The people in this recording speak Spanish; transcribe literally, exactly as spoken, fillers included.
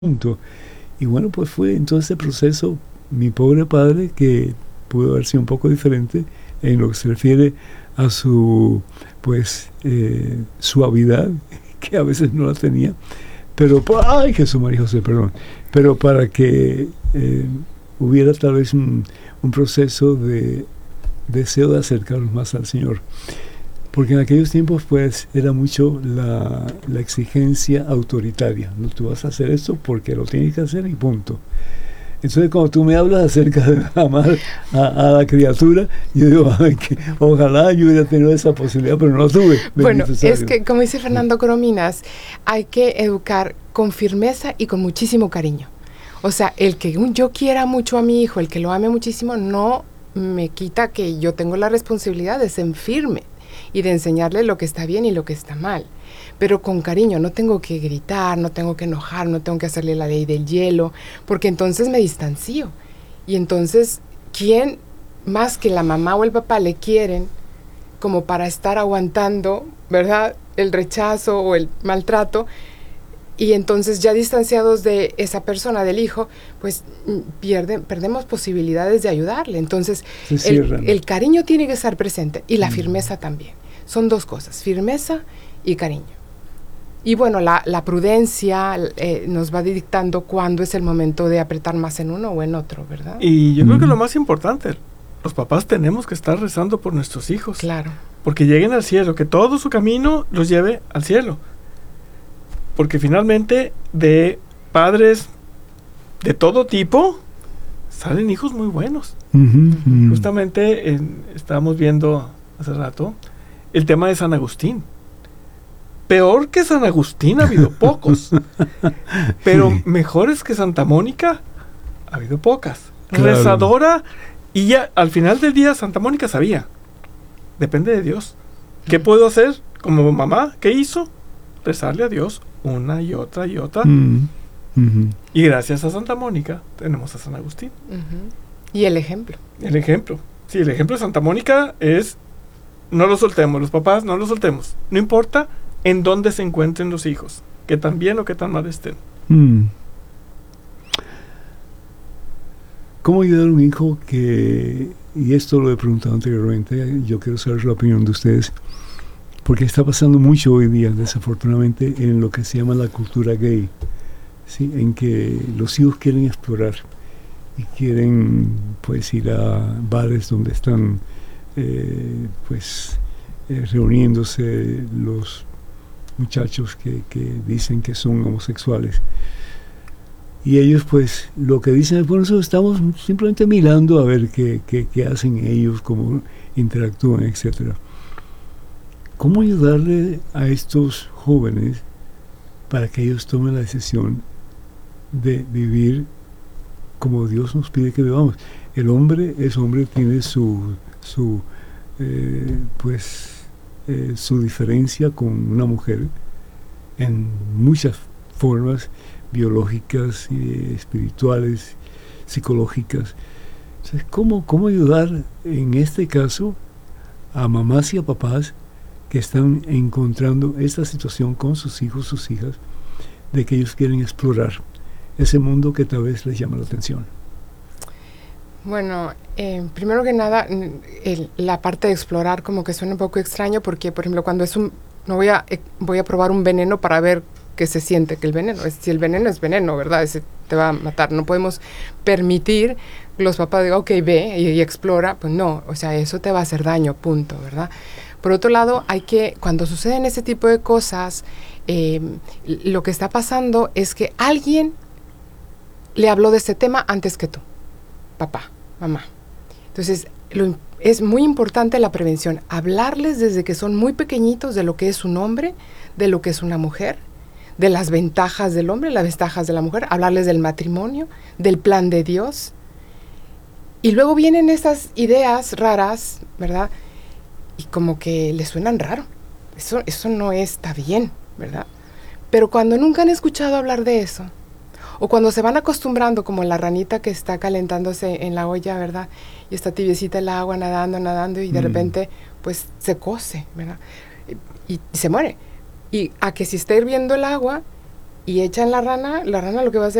punto. Y bueno, pues fue entonces el proceso, mi pobre padre, que pudo haber sido un poco diferente en lo que se refiere a su, pues, eh, suavidad, que a veces no la tenía, pero, ay, Jesús María José, perdón, pero para que eh, hubiera tal vez un, un proceso de deseo de acercarnos más al Señor. Porque en aquellos tiempos, pues, era mucho la, la exigencia autoritaria. No, tú vas a hacer esto porque lo tienes que hacer y punto. Entonces, cuando tú me hablas acerca de amar a, a la criatura, yo digo, ay, que ojalá yo hubiera tenido esa posibilidad, pero no la tuve. Bueno, es que, como dice Fernando Corominas, hay que educar con firmeza y con muchísimo cariño. O sea, el que yo quiera mucho a mi hijo, el que lo ame muchísimo, no me quita que yo tengo la responsabilidad de ser firme y de enseñarle lo que está bien y lo que está mal. Pero con cariño, no tengo que gritar, no tengo que enojar, no tengo que hacerle la ley del hielo, porque entonces me distancio. Y entonces, ¿quién más que la mamá o el papá le quieren como para estar aguantando, ¿verdad?, el rechazo o el maltrato? Y entonces, ya distanciados de esa persona, del hijo, pues pierde, perdemos posibilidades de ayudarle. Entonces, el, el cariño tiene que estar presente y la mm. firmeza también. Son dos cosas, firmeza y cariño. Y bueno, la, la prudencia eh, nos va dictando cuándo es el momento de apretar más en uno o en otro, ¿verdad? Y yo mm. creo que lo más importante, los papás tenemos que estar rezando por nuestros hijos. Claro. Porque lleguen al cielo, que todo su camino los lleve al cielo. Porque finalmente de padres de todo tipo salen hijos muy buenos. Uh-huh, uh-huh. Justamente en, estábamos viendo hace rato el tema de San Agustín. Peor que San Agustín ha habido pocos, pero sí. Mejores que Santa Mónica ha habido pocas. Claro. Rezadora, y ya al final del día Santa Mónica sabía, depende de Dios. ¿Qué puedo hacer como mamá? ¿Qué hizo? Rezarle a Dios una y otra y otra. Mm, uh-huh. Y gracias a Santa Mónica tenemos a San Agustín. Uh-huh. Y el ejemplo. El ejemplo. Sí, el ejemplo de Santa Mónica es: no lo soltemos, los papás, no lo soltemos. No importa en dónde se encuentren los hijos, que tan bien o que tan mal estén. Mm. ¿Cómo ayudar a un hijo que, y esto lo he preguntado anteriormente, yo quiero saber la opinión de ustedes, porque está pasando mucho hoy día, desafortunadamente, en lo que se llama la cultura gay, ¿sí? En que los hijos quieren explorar y quieren, pues, ir a bares donde están eh, pues eh, reuniéndose los muchachos que, que dicen que son homosexuales. Y ellos, pues, lo que dicen es, bueno, nosotros estamos simplemente mirando a ver qué, qué, qué hacen ellos, cómo interactúan, etcétera. ¿Cómo ayudarle a estos jóvenes para que ellos tomen la decisión de vivir como Dios nos pide que vivamos? El hombre es hombre, tiene su, su eh, pues, eh, su diferencia con una mujer en muchas formas biológicas, eh, espirituales, psicológicas. Entonces, ¿cómo, cómo ayudar en este caso a mamás y a papás que están encontrando esta situación con sus hijos, sus hijas, de que ellos quieren explorar ese mundo que tal vez les llama la atención? Bueno, eh, primero que nada, el, la parte de explorar como que suena un poco extraño porque, por ejemplo, cuando es un, no voy a, eh, voy a probar un veneno para ver qué se siente, que el veneno, es, si el veneno es veneno, ¿verdad? Ese te va a matar. No podemos permitir que los papás digan, ok, ve y, y explora. Pues no, o sea, eso te va a hacer daño, punto, ¿verdad? Por otro lado, hay que, cuando suceden ese tipo de cosas, eh, lo que está pasando es que alguien le habló de ese tema antes que tú, papá, mamá. Entonces, lo, es muy importante la prevención, hablarles desde que son muy pequeñitos de lo que es un hombre, de lo que es una mujer, de las ventajas del hombre, las ventajas de la mujer, hablarles del matrimonio, del plan de Dios. Y luego vienen estas ideas raras, ¿verdad?, y como que les suenan raro. Eso, eso no está bien, ¿verdad? Pero cuando nunca han escuchado hablar de eso, o cuando se van acostumbrando, como la ranita que está calentándose en la olla, ¿verdad? Y está tibiecita el agua, nadando, nadando, y de mm. repente, pues, se cose, ¿verdad? Y, y, y se muere. Y a que si está hirviendo el agua, y echan la rana, la rana lo que va a hacer